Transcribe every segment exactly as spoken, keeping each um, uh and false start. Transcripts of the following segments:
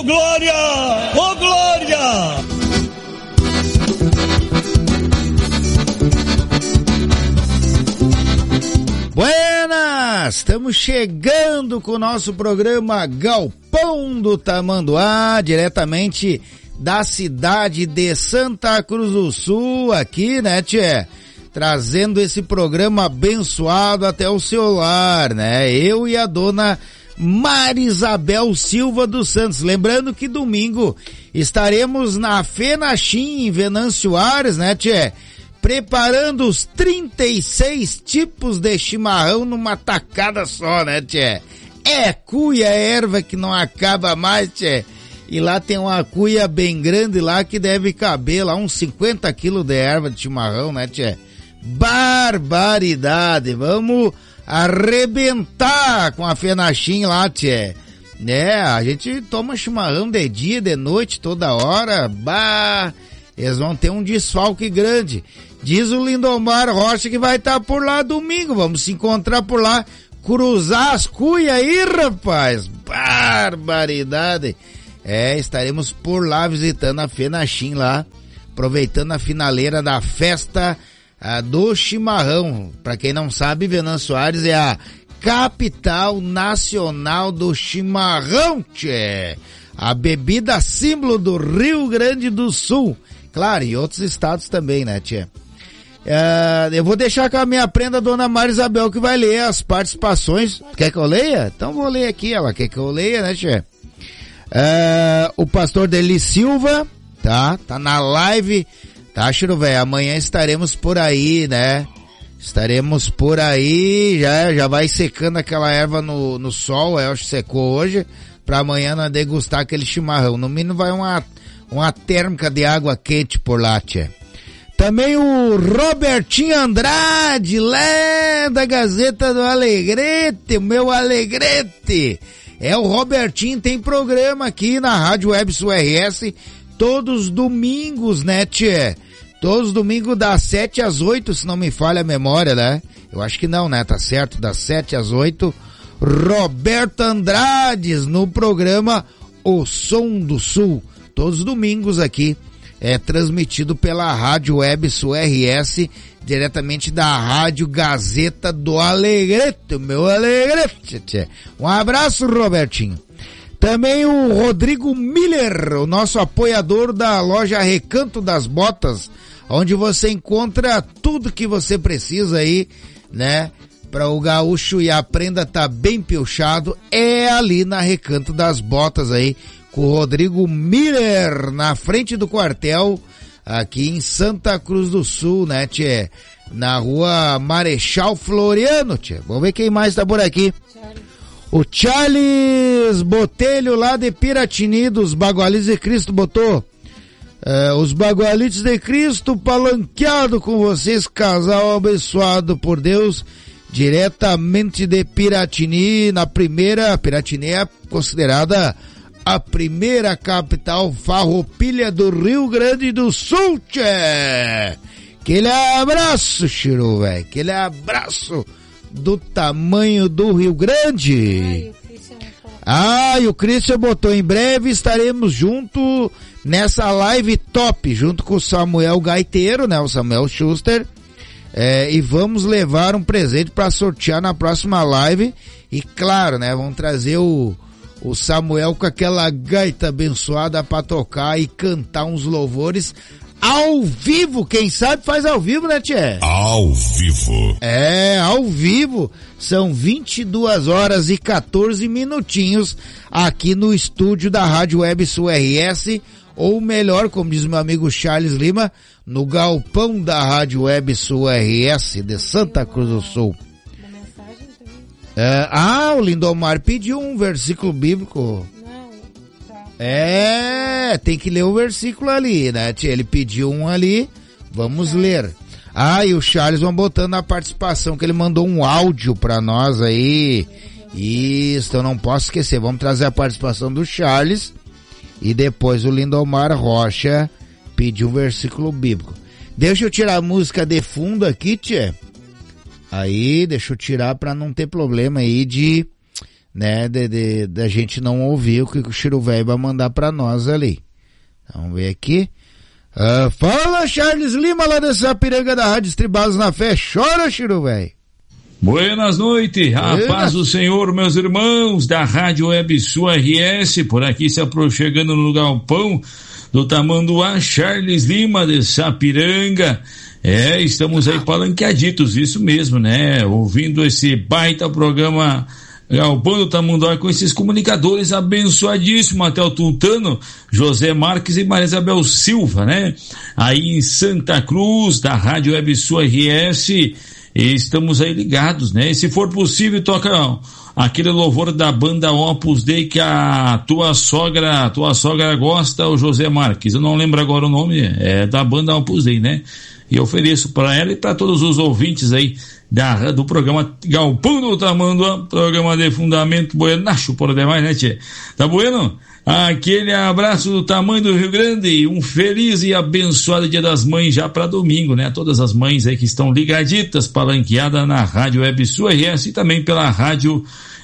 glória! Ô, glória! Buenas! Estamos chegando com o nosso programa Galpão do Tamanduá, diretamente da cidade de Santa Cruz do Sul, aqui, né, tchê? Trazendo esse programa abençoado até o seu lar, né? Eu e a dona Marisabel Silva dos Santos. Lembrando que domingo estaremos na Fenachim, em Venâncio Aires, né, tchê? Preparando os trinta e seis tipos de chimarrão numa tacada só, né, tchê? É cuia, é erva que não acaba mais, tchê. E lá tem uma cuia bem grande lá que deve caber lá uns cinquenta quilos de erva de chimarrão, né, tchê? Barbaridade! Vamos arrebentar com a Fenachim lá, tchê. Né, a gente toma chimarrão de dia, de noite, toda hora. Bah, eles vão ter um desfalque grande. Diz o Lindomar Rocha que vai estar por lá domingo. Vamos se encontrar por lá, cruzar as cuias aí, rapaz. Barbaridade. É, estaremos por lá visitando a Fenachim lá, aproveitando a finaleira da festa ah, do chimarrão. Pra quem não sabe, Venâncio Aires é a capital nacional do chimarrão, tchê. A bebida símbolo do Rio Grande do Sul. Claro, e outros estados também, né, tchê? Uh, eu vou deixar com a minha prenda, dona Marisabel, que vai ler as participações. Quer que eu leia? Então vou ler aqui, ela quer que eu leia, né, tchê? Uh, o pastor Deli Silva, tá? Tá na live, tá, Chiro, velho? Amanhã estaremos por aí, né? Estaremos por aí, já, já vai secando aquela erva no, no sol, eu acho que secou hoje, pra amanhã nós degustar aquele chimarrão. No mínimo vai uma, uma térmica de água quente por lá, tchê. Também o Robertinho Andrade, lá da Gazeta do Alegrete, o meu Alegrete. É, o Robertinho tem programa aqui na Rádio Web U R S todos os domingos, né, tchê? Todos os domingos das sete às oito, se não me falha a memória, né? Eu acho que não, né? Tá certo, das sete às oito. Roberto Andrades no programa O Som do Sul. Todos os domingos aqui. É transmitido pela Rádio Web U R S, diretamente da Rádio Gazeta do Alegrete, meu Alegrete. Um abraço, Robertinho. Também o Rodrigo Miller, o nosso apoiador da loja Recanto das Botas, onde você encontra tudo que você precisa aí, né? Para o gaúcho e a prenda tá bem piochado, é ali na Recanto das Botas aí, com o Rodrigo Miller, na frente do quartel, aqui em Santa Cruz do Sul, né, tchê? Na rua Marechal Floriano, tchê. Vamos ver quem mais tá por aqui. Charles. O Charles Botelho, lá de Piratini, dos Bagualitos de Cristo, botou. É, os Bagualitos de Cristo, palanqueado com vocês, casal abençoado por Deus, diretamente de Piratini, na primeira, Piratini é considerada a primeira capital farroupilha do Rio Grande do Sul, tchê. Aquele abraço, Chiru, velho. Aquele abraço do tamanho do Rio Grande. Ah, e o Christian botou, em breve estaremos junto nessa live top, junto com o Samuel Gaiteiro, né, o Samuel Schuster, é, e vamos levar um presente para sortear na próxima live, e claro, né, vamos trazer o o Samuel com aquela gaita abençoada pra tocar e cantar uns louvores ao vivo. Quem sabe faz ao vivo, né, tchê? Ao vivo. É, ao vivo. São vinte e duas horas e quatorze minutinhos aqui no estúdio da Rádio Web U R S, ou melhor, como diz meu amigo Charles Lima, no galpão da Rádio Web U R S de Santa Cruz do Sul. É, ah, o Lindomar pediu um versículo bíblico. Não, tá. É, tem que ler o versículo ali, né? Ele pediu um ali, vamos ler. Ah, e o Charles vão botando a participação, que ele mandou um áudio pra nós aí. Isso, eu não posso esquecer. Vamos trazer a participação do Charles. E depois o Lindomar Rocha pediu um versículo bíblico. Deixa eu tirar a música de fundo aqui, tchê. Aí, deixa eu tirar pra não ter problema aí de, né, de, de, de a gente não ouvir o que o Chiru Velho vai mandar pra nós ali. Vamos ver aqui. Uh, fala, Charles Lima, lá da Sapiranga da Rádio Estribados na Fé. Chora, Chiru Velho. Buenas noites, a paz do Senhor, meus irmãos da Rádio Web Sul R S, por aqui se aproximando no galpão do Tamanduá, Charles Lima de Sapiranga. É, estamos aí palanqueaditos, isso mesmo, né? Ouvindo esse baita programa Galpão do Tamanduá com esses comunicadores abençoadíssimos, até o Tuntano, José Marques e Maria Isabel Silva, né? Aí em Santa Cruz, da Rádio Web Sul R S, estamos aí ligados, né? E se for possível, toca aquele louvor da banda Opus Dei que a tua sogra, a tua sogra gosta, o José Marques. Eu não lembro agora o nome, é da banda Opus Dei, né? E eu ofereço para ela e para todos os ouvintes aí da, do programa Galpão do Tamanduá, programa de fundamento buenacho por demais, né, tchê? Tá bueno? Aquele abraço do tamanho do Rio Grande, um feliz e abençoado Dia das Mães já para domingo, né? Todas as mães aí que estão ligaditas, palanqueadas na Rádio Web Sul R S e também pela Rádio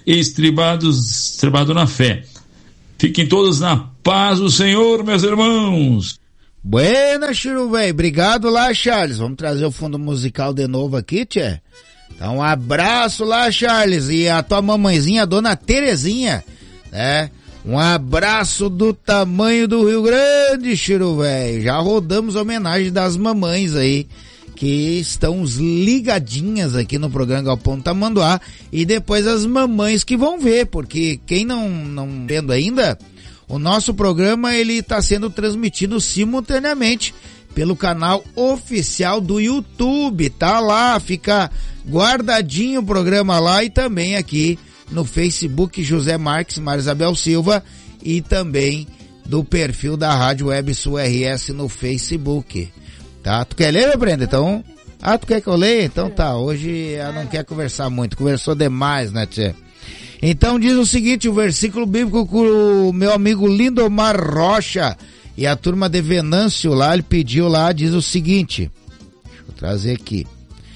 Estribados, Estribado na Fé. Fiquem todos na paz do Senhor, meus irmãos. Buena, Chiru Velho. Obrigado lá, Charles. Vamos trazer o fundo musical de novo aqui, tchê. Então, um abraço lá, Charles. E a tua mamãezinha, a dona Terezinha, né? Um abraço do tamanho do Rio Grande, Chiru Velho. Já rodamos homenagem das mamães aí, que estão ligadinhas aqui no programa Galpão Tamanduá. E depois as mamães que vão ver, porque quem não, não vendo ainda, o nosso programa ele está sendo transmitido simultaneamente pelo canal oficial do YouTube. Tá lá, fica guardadinho o programa lá e também aqui no Facebook José Marques, Maria Isabel Silva e também do perfil da Rádio Web Sul R S no Facebook. Tá? Tu quer ler, meu Brenda? Então, ah, tu quer que eu leia? Então tá, hoje ela não quer conversar muito, conversou demais, né, tchê? Então diz o seguinte, o versículo bíblico com o meu amigo Lindomar Rocha e a turma de Venâncio lá, ele pediu lá, diz o seguinte, deixa eu trazer aqui,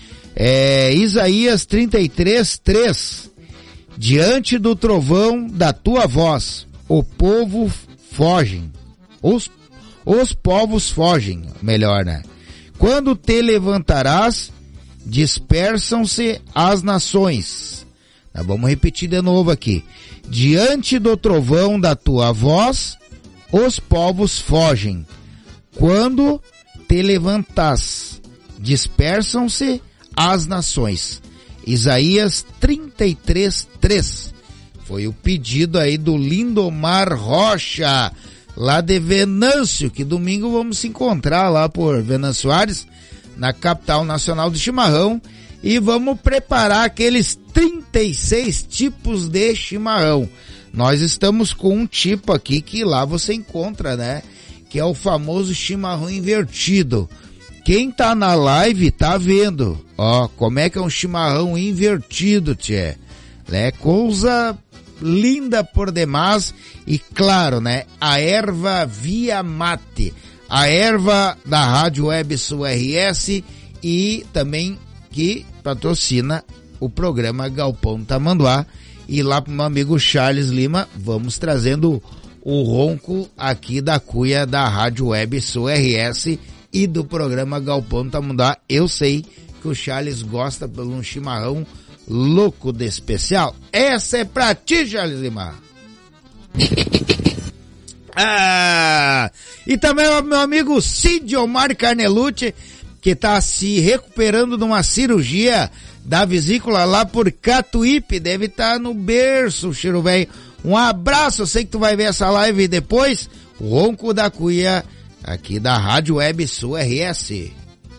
é Isaías trinta e três, três, diante do trovão da tua voz, o povo fogem, os, os povos fogem, melhor, né? Quando te levantarás, dispersam-se as nações. Tá, vamos repetir de novo aqui. Diante do trovão da tua voz, os povos fogem. Quando te levantas, dispersam-se as nações. Isaías trinta e três, três. Foi o pedido aí do Lindomar Rocha, lá de Venâncio, que domingo vamos se encontrar lá por Venâncio Aires, na capital nacional do chimarrão, e vamos preparar aqueles trinta e seis tipos de chimarrão. Nós estamos com um tipo aqui que lá você encontra, né? Que é o famoso chimarrão invertido. Quem tá na live tá vendo, ó, como é que é um chimarrão invertido, tchê. É coisa linda por demais e claro, né, a erva Via Mate, a erva da Rádio Web Sul R S e também que patrocina o programa Galpão Tamanduá. E lá pro meu amigo Charles Lima, vamos trazendo o ronco aqui da cuia da Rádio Web Sul R S e do programa Galpão Tamanduá. Eu sei que o Charles gosta pelo um chimarrão louco de especial. Essa é pra ti, Charles Lima. Ah, e também o meu amigo Cid Omar Carnelucci, que tá se recuperando de uma cirurgia da vesícula lá por Catuípe, deve estar tá no berço, cheiro velho. Um abraço, eu sei que tu vai ver essa live depois. O ronco da cuia aqui da Rádio Web Sul R S.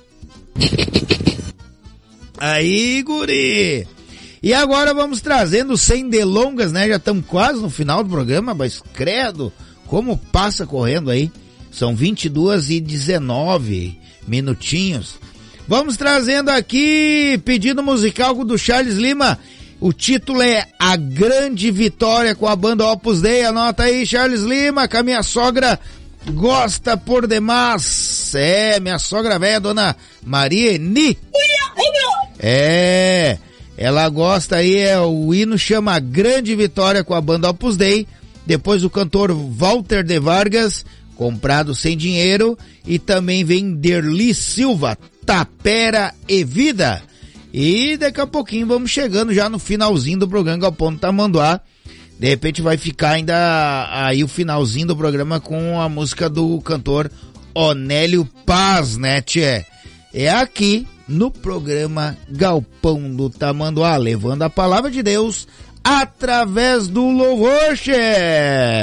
Aí, guri! E agora vamos trazendo sem delongas, né? Já estamos quase no final do programa, mas credo, como passa correndo aí. São vinte e duas e dezenove minutinhos. Vamos trazendo aqui pedido musical do Charles Lima. O título é A Grande Vitória com a banda Opus Dei. Anota aí, Charles Lima, que a minha sogra gosta por demais. É, minha sogra velha, dona Maria Eni. É... Ela gosta aí, é, o hino chama Grande Vitória com a banda Opus Dei. Depois o cantor Walter de Vargas, Comprado Sem Dinheiro. E também vem Derli Silva, Tapera e Vida. E daqui a pouquinho vamos chegando já no finalzinho do programa Galpão do Tamanduá. De repente vai ficar ainda aí o finalzinho do programa com a música do cantor Onélio Paz, né, tchê? É aqui no programa Galpão do Tamanduá, levando a palavra de Deus através do louvor, tchê!